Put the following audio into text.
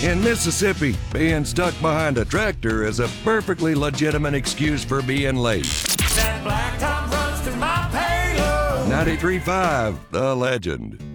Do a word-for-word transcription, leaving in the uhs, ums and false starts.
In Mississippi, being stuck behind a tractor is a perfectly legitimate excuse for being late. That blacktop runs through my payload. ninety-three point five, The Legend.